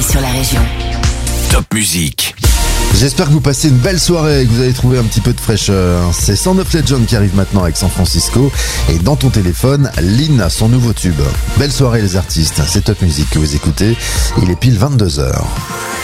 arrivée sur la région. Top Musique. J'espère que vous passez une belle soirée et que vous avez trouvé un petit peu de fraîcheur. C'est 109 Legends qui arrive maintenant avec San Francisco. Et dans ton téléphone, Lynn, son nouveau tube. Belle soirée les artistes, c'est Top Musique que vous écoutez. Il est pile 22h.